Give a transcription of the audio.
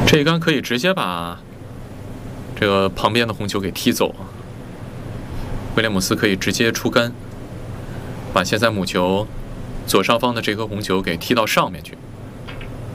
这一杆可以直接把这个旁边的红球给踢走。威廉姆斯可以直接出杆，把现在母球左上方的这颗红球给踢到上面去。